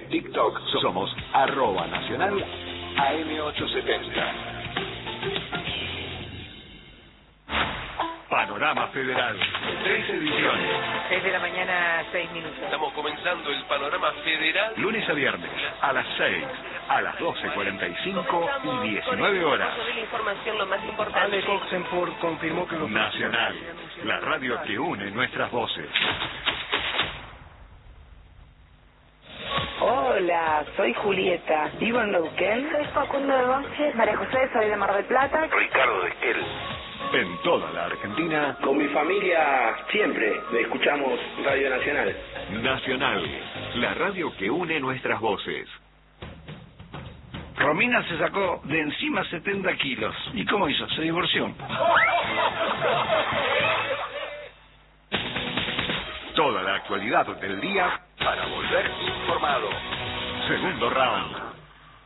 En TikTok somos @nacional AM870. Panorama Federal, 3 ediciones. 6 de la mañana, 6 minutos. Estamos comenzando el Panorama Federal. Lunes a viernes, a las 6, a las 12:45 y 19 horas. La información, lo más importante. Alex Oxenford confirmó que los... Nacional, la radio que une nuestras voces. Hola, soy Julieta. ¿Vivo en Neuquén? Soy Facundo de Bosque. María José, soy de Mar del Plata. Ricardo de Esquel. En toda la Argentina, con mi familia siempre escuchamos Radio Nacional. Nacional, la radio que une nuestras voces. Romina se sacó de encima 70 kilos. ¿Y cómo hizo? Se divorció. Toda la actualidad del día para volver informado. Segundo round.